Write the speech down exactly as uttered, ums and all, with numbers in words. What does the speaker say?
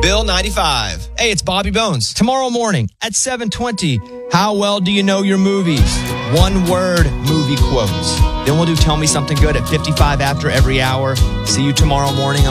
Bill ninety-five. Hey, it's Bobby Bones. Tomorrow morning at seven twenty, how well do you know your movies? One word movie quotes. Then we'll do Tell Me Something Good at fifty-five after every hour. See you tomorrow morning.